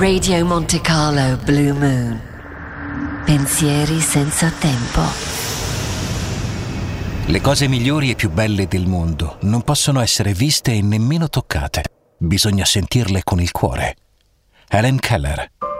Radio Monte Carlo Blue Moon. Pensieri senza tempo. Le cose migliori e più belle del mondo non possono essere viste e nemmeno toccate. Bisogna sentirle con il cuore. Helen Keller.